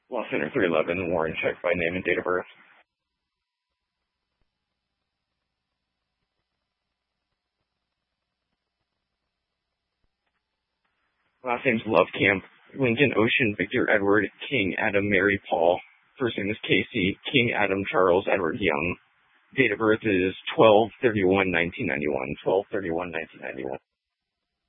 Law Center 311, Warren, check by name and date of birth. Last name's Lovecamp, Lincoln Ocean, Victor Edward, King Adam Mary Paul. First name is Casey, King Adam Charles Edward Young. Date of birth is 12/31/1991. 12/31/1991.